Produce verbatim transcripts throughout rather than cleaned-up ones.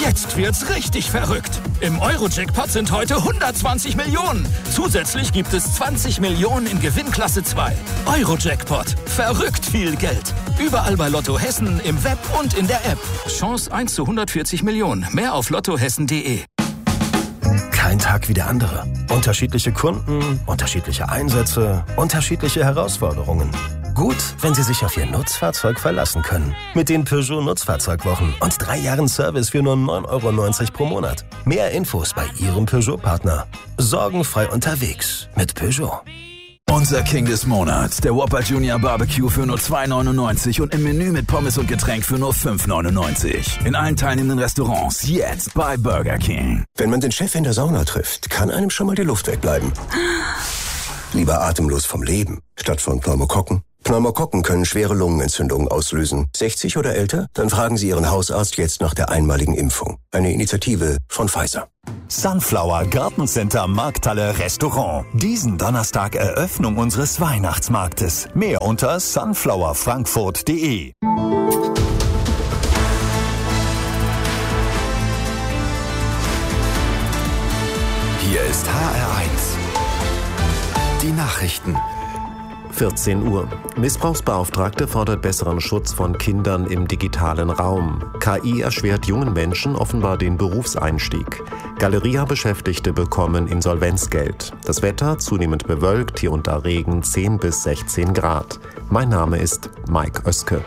Jetzt wird's richtig verrückt. Im Euro-Jackpot sind heute hundertzwanzig Millionen. Zusätzlich gibt es zwanzig Millionen in Gewinnklasse zwei. Euro-Jackpot. Verrückt viel Geld. Überall bei Lotto Hessen, im Web und in der App. Chance eins zu hundertvierzig Millionen. Mehr auf lottohessen punkt de. Kein Tag wie der andere. Unterschiedliche Kunden, unterschiedliche Einsätze, unterschiedliche Herausforderungen. Gut, wenn Sie sich auf Ihr Nutzfahrzeug verlassen können. Mit den Peugeot Nutzfahrzeugwochen und drei Jahren Service für nur neun Euro neunzig pro Monat. Mehr Infos bei Ihrem Peugeot-Partner. Sorgenfrei unterwegs mit Peugeot. Unser King des Monats, der Whopper Junior Barbecue für nur zwei neunundneunzig und im Menü mit Pommes und Getränk für nur fünf neunundneunzig. In allen teilnehmenden Restaurants jetzt bei Burger King. Wenn man den Chef in der Sauna trifft, kann einem schon mal die Luft wegbleiben. Lieber atemlos vom Leben, statt von Pneumokokken. Pneumokokken können schwere Lungenentzündungen auslösen. sechzig oder älter? Dann fragen Sie Ihren Hausarzt jetzt nach der einmaligen Impfung. Eine Initiative von Pfizer. Sunflower Gartencenter Markthalle Restaurant. Diesen Donnerstag Eröffnung unseres Weihnachtsmarktes. Mehr unter sunflower frankfurt punkt de. Hier ist H R eins. Die Nachrichten. vierzehn Uhr. Missbrauchsbeauftragte fordert besseren Schutz von Kindern im digitalen Raum. K I erschwert jungen Menschen offenbar den Berufseinstieg. Galeria-Beschäftigte bekommen Insolvenzgeld. Das Wetter zunehmend bewölkt, hier und da Regen, zehn bis sechzehn Grad. Mein Name ist Mike Oeske.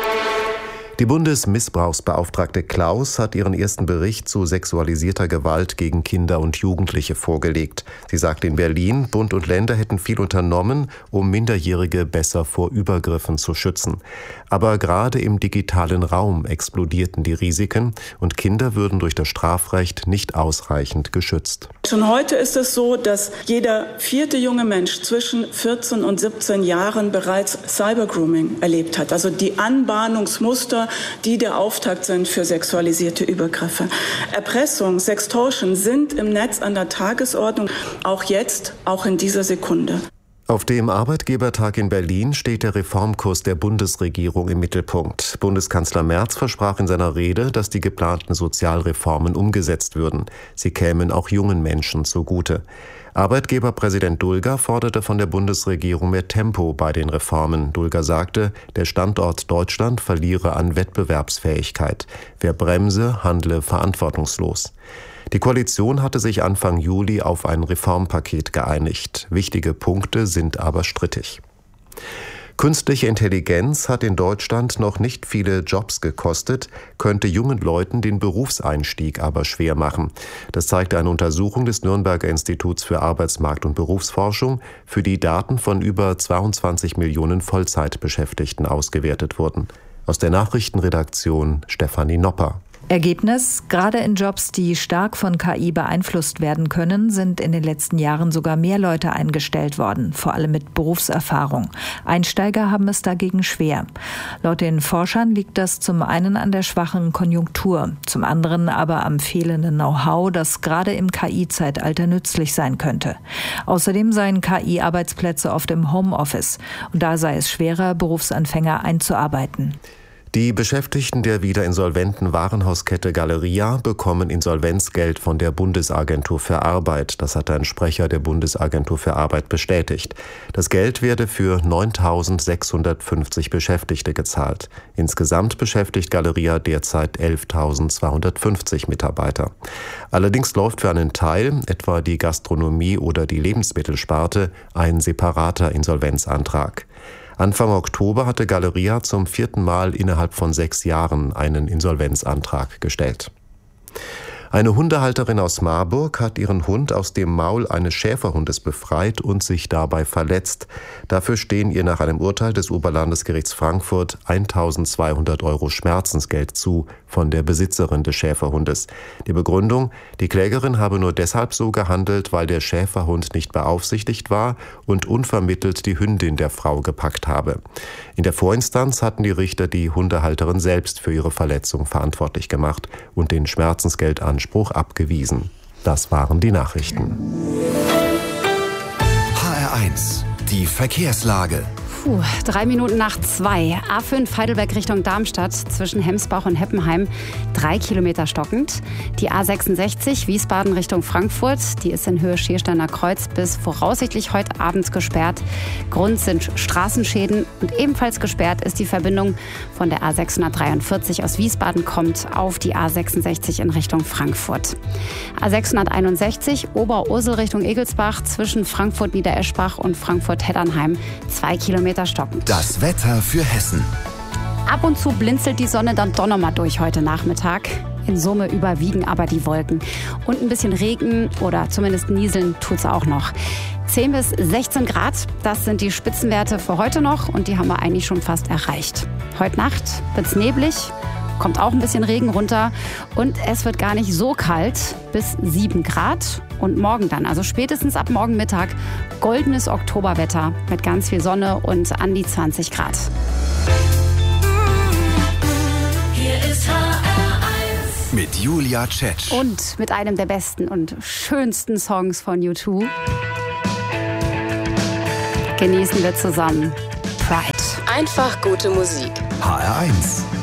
Die Bundesmissbrauchsbeauftragte Klaus hat ihren ersten Bericht zu sexualisierter Gewalt gegen Kinder und Jugendliche vorgelegt. Sie sagt in Berlin, Bund und Länder hätten viel unternommen, um Minderjährige besser vor Übergriffen zu schützen. Aber gerade im digitalen Raum explodierten die Risiken und Kinder würden durch das Strafrecht nicht ausreichend geschützt. Schon heute ist es so, dass jeder vierte junge Mensch zwischen vierzehn und siebzehn Jahren bereits Cybergrooming erlebt hat. Also die Anbahnungsmuster, die der Auftakt sind für sexualisierte Übergriffe. Erpressung, Sextortion sind im Netz an der Tagesordnung, auch jetzt, auch in dieser Sekunde. Auf dem Arbeitgebertag in Berlin steht der Reformkurs der Bundesregierung im Mittelpunkt. Bundeskanzler Merz versprach in seiner Rede, dass die geplanten Sozialreformen umgesetzt würden. Sie kämen auch jungen Menschen zugute. Arbeitgeberpräsident Dulger forderte von der Bundesregierung mehr Tempo bei den Reformen. Dulger sagte, der Standort Deutschland verliere an Wettbewerbsfähigkeit. Wer bremse, handle verantwortungslos. Die Koalition hatte sich Anfang Juli auf ein Reformpaket geeinigt. Wichtige Punkte sind aber strittig. Künstliche Intelligenz hat in Deutschland noch nicht viele Jobs gekostet, könnte jungen Leuten den Berufseinstieg aber schwer machen. Das zeigte eine Untersuchung des Nürnberger Instituts für Arbeitsmarkt- und Berufsforschung, für die Daten von über zweiundzwanzig Millionen Vollzeitbeschäftigten ausgewertet wurden. Aus der Nachrichtenredaktion Stefanie Nopper. Ergebnis: Gerade in Jobs, die stark von K I beeinflusst werden können, sind in den letzten Jahren sogar mehr Leute eingestellt worden, vor allem mit Berufserfahrung. Einsteiger haben es dagegen schwer. Laut den Forschern liegt das zum einen an der schwachen Konjunktur, zum anderen aber am fehlenden Know-how, das gerade im K I-Zeitalter nützlich sein könnte. Außerdem seien K I-Arbeitsplätze oft im Homeoffice und da sei es schwerer, Berufsanfänger einzuarbeiten. Die Beschäftigten der wieder insolventen Warenhauskette Galeria bekommen Insolvenzgeld von der Bundesagentur für Arbeit. Das hat ein Sprecher der Bundesagentur für Arbeit bestätigt. Das Geld werde für neuntausendsechshundertfünfzig Beschäftigte gezahlt. Insgesamt beschäftigt Galeria derzeit elftausendzweihundertfünfzig Mitarbeiter. Allerdings läuft für einen Teil, etwa die Gastronomie oder die Lebensmittelsparte, ein separater Insolvenzantrag. Anfang Oktober hatte Galeria zum vierten Mal innerhalb von sechs Jahren einen Insolvenzantrag gestellt. Eine Hundehalterin aus Marburg hat ihren Hund aus dem Maul eines Schäferhundes befreit und sich dabei verletzt. Dafür stehen ihr nach einem Urteil des Oberlandesgerichts Frankfurt eintausendzweihundert Euro Schmerzensgeld zu von der Besitzerin des Schäferhundes. Die Begründung: Die Klägerin habe nur deshalb so gehandelt, weil der Schäferhund nicht beaufsichtigt war und unvermittelt die Hündin der Frau gepackt habe. In der Vorinstanz hatten die Richter die Hundehalterin selbst für ihre Verletzung verantwortlich gemacht und den Schmerzensgeldanspruch Anspruch abgewiesen. Das waren die Nachrichten. H R eins, die Verkehrslage. Puh, drei Minuten nach zwei. A fünf Heidelberg Richtung Darmstadt zwischen Hemsbach und Heppenheim. Drei Kilometer stockend. Die A sechsundsechzig Wiesbaden Richtung Frankfurt. Die ist in Höhe Schiersteiner Kreuz bis voraussichtlich heute Abend gesperrt. Grund sind Straßenschäden. Und ebenfalls gesperrt ist die Verbindung von der A sechshundertdreiundvierzig aus Wiesbaden kommt auf die A sechsundsechzig in Richtung Frankfurt. A sechshunderteinundsechzig Oberursel Richtung Egelsbach zwischen Frankfurt-Niedereschbach und Frankfurt-Heddernheim. Zwei Kilometer stockend. Das Wetter für Hessen. Ab und zu blinzelt die Sonne dann doch noch mal durch heute Nachmittag. In Summe überwiegen aber die Wolken. Und ein bisschen Regen oder zumindest Nieseln tut's auch noch. zehn bis sechzehn Grad, das sind die Spitzenwerte für heute noch und die haben wir eigentlich schon fast erreicht. Heute Nacht wird's neblig, kommt auch ein bisschen Regen runter und es wird gar nicht so kalt, bis sieben Grad. Und morgen dann, also spätestens ab morgen Mittag, goldenes Oktoberwetter mit ganz viel Sonne und an die zwanzig Grad. Hier ist H R eins mit Julia Tschetsch. Und mit einem der besten und schönsten Songs von U zwei. Genießen wir zusammen Pride. Einfach gute Musik. H R eins.